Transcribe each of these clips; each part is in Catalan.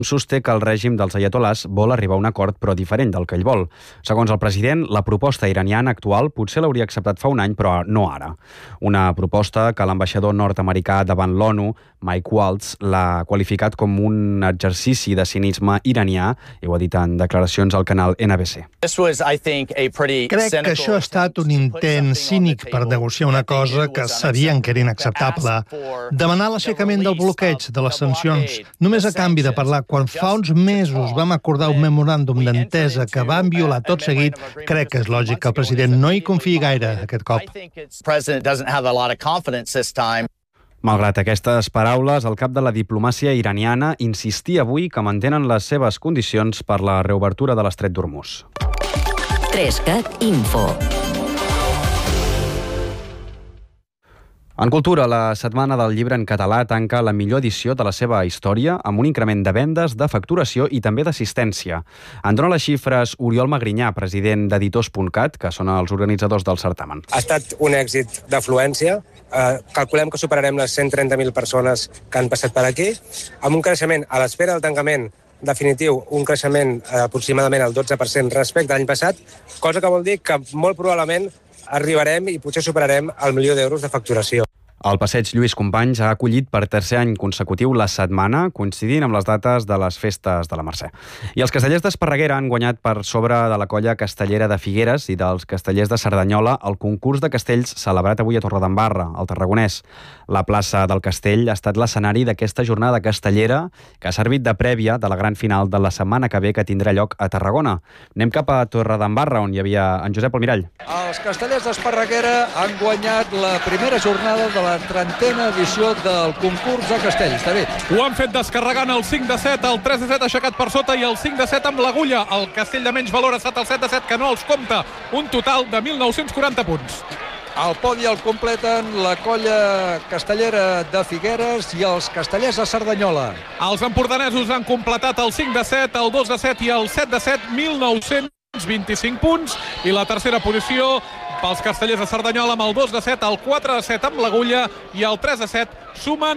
sosté que el règim dels aiatolars vol arribar a un acord, però diferent del que ell vol. Segons el president, la proposta iraniana actual potser l'hauria acceptat fa un any, però no ara. Una proposta que l'ambaixador nord-americà davant l'ONU, Mike Waltz, l'ha qualificat com un exercici de cinisme iranià, i ho ha dit en declaracions al canal NBC. Crec que això ha estat un intent cínic per negociar una cosa que sabien que era inacceptable. Demanar l'aixecament del bloqueig de les sancions, només a canvi de parlar quan fa uns mesos vam acordar un memoràndum d'entesa que van violar tot seguit, crec que és lògic que el president no hi confiï gaire aquest cop. Malgrat aquestes paraules, el cap de la diplomàcia iraniana insistia avui que mantenen les seves condicions per la reobertura de l'estret d'Hormuz. 3CAT Info. En cultura, la Setmana del Llibre en Català tanca la millor edició de la seva història amb un increment de vendes, de facturació i també d'assistència. En dona les xifres Oriol Magrinyà, president d'Editors.cat, que són els organitzadors del certamen. Ha estat un èxit d'afluència. Calculem que superarem les 130.000 persones que han passat per aquí, amb un creixement a l'espera del tancament definitiu, un creixement aproximadament al 12% respecte a l'any passat, cosa que vol dir que molt probablement arribarem i potser superarem el 1.000.000 d'euros de facturació. El Passeig Lluís Companys ha acollit per tercer any consecutiu la setmana, coincidint amb les dates de les festes de la Mercè. I els castellers d'Esparreguera han guanyat per sobre de la colla castellera de Figueres i dels castellers de Cerdanyola el concurs de castells celebrat avui a Torredembarra, al Tarragonès. La plaça del Castell ha estat l'escenari d'aquesta jornada castellera que ha servit de prèvia de la gran final de la setmana que ve que tindrà lloc a Tarragona. Anem cap a Torredembarra, on hi havia en Josep Almirall. Els castellers d'Esparreguera han guanyat la primera jornada de la 30a edició del concurs de castells. David. Ho han fet descarregant el 5-7, el 3-7 aixecat per sota i el 5-7 amb l'agulla. El castell de menys valor ha estat el 7-7 que no els compta. Un total de 1.940 punts. Al podi el completen la colla castellera de Figueres i els castellers de Cerdanyola. Els empordanesos han completat el 5-7, el 2-7 i el 7-7, 1.925 punts. I la tercera posició pels castellers de Cerdanyola amb el 2-7, el 4-7 amb l'agulla i el 3-7 sumen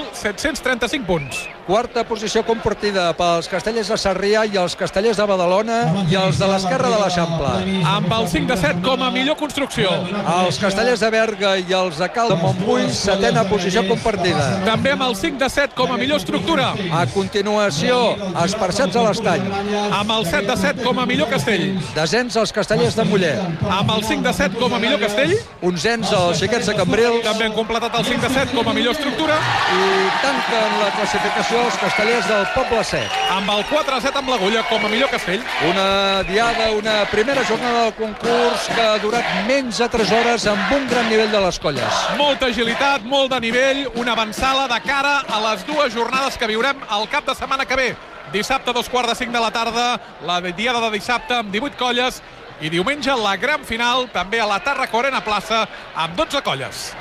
1.735 punts. Quarta posició compartida pels castellers de Sarrià i els castellers de Badalona i els de l'Esquerra de l'Eixample. Amb el 5-7 com a millor construcció. Els castellers de Berga i els de Cal de Montbui, setena posició compartida. També amb el 5-7 com a millor estructura. A continuació, Esparçats a l'Estany. Amb el 7-7 com a millor castell. Desens els castellers de Mollet. Amb el 5-7 com a millor castell. Onzens els xiquets de Cambrils. També han completat el 5-7 com a millor estructura. I tanquen la classificació els castellers del Poble Sec. Amb el 4-7 amb l'agulla com a millor castell. Una diada, una primera jornada del concurs que ha durat menys de 3 hores amb un gran nivell de les colles. Molta agilitat, molt de nivell, una avançada de cara a les dues jornades que viurem el cap de setmana que ve. Dissabte, 2:45 de la tarda, la diada de dissabte amb 18 colles i diumenge la gran final també a la Tàrraco Arena Plaça amb 12 colles.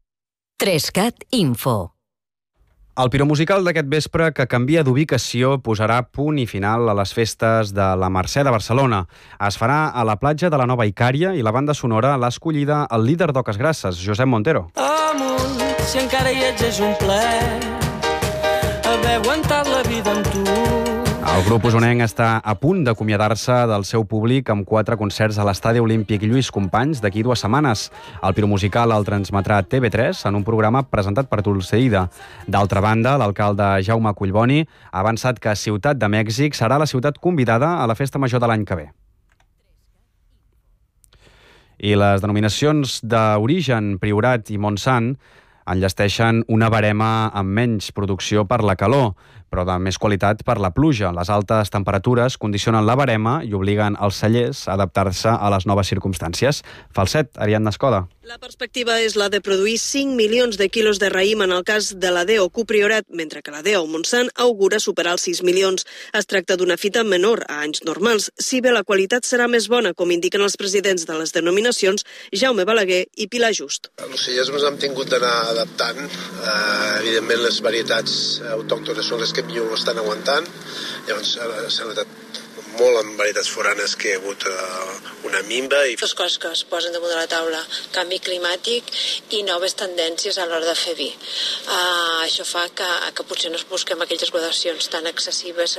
3CAT Info. El piromusical d'aquest vespre, que canvia d'ubicació, posarà punt i final a les festes de la Mercè de Barcelona. Es farà a la platja de la Nova Icària i la banda sonora l'ha escollida el líder d'Oques Grasses, Josep Montero. Amunt, si encara hi ets és un plaer haver aguantat la vida amb tu. El grup usonenc està a punt d'acomiadar-se del seu públic amb 4 concerts a l'Estadi Olímpic Lluís Companys d'aquí 2 setmanes. El piromusical el transmetrà TV3 en un programa presentat per Dulceida. D'altra banda, l'alcalde Jaume Collboni ha avançat que Ciutat de Mèxic serà la ciutat convidada a la Festa Major de l'any que ve. I les denominacions d'origen Priorat i Montsant enllesteixen una barema amb menys producció per la calor, però de més qualitat per la pluja. Les altes temperatures condicionen la barema i obliguen els cellers a adaptar-se a les noves circumstàncies. Falset, Ariadna Escoda. La perspectiva és la de produir 5 milions de quilos de raïm en el cas de la DEO Priorat, mentre que la DEO Montsant augura superar els 6 milions. Es tracta d'una fita menor a anys normals, si bé la qualitat serà més bona, com indiquen els presidents de les denominacions Jaume Balaguer i Pilar Just. Els cellers ens hem tingut d'anar adaptant. Evidentment, les varietats autòctones són les que millor ho estan aguantant. Llavors s'ha notat molt en varietats foranes que hi ha hagut una minva. Dues coses que es posen damunt de la taula: canvi climàtic i noves tendències a l'hora de fer vi. Això fa que potser no busquem aquelles gradacions tan excessives